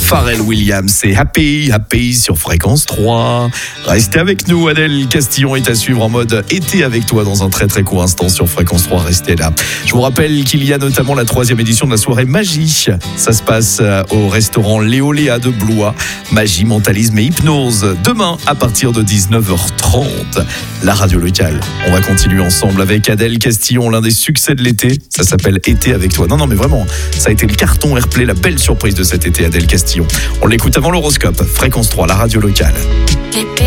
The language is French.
Pharrell Williams, c'est Happy sur Fréquence 3. Restez avec nous, Adèle Castillon est à suivre en mode été avec toi dans un très très court instant sur Fréquence 3, restez là. Je vous rappelle qu'il y a notamment la 3e édition de la soirée Magie. Ça se passe au restaurant Léoléa de Blois. Magie, mentalisme et hypnose. Demain à partir de 19h30. La radio locale. On va continuer ensemble avec Adèle Castillon, l'un des succès de l'été. Ça s'appelle Été avec toi. Non mais vraiment, ça a été le carton Airplay, la belle surprise de cet été, Adèle Castillon. On l'écoute avant l'horoscope. Fréquence 3, la radio locale.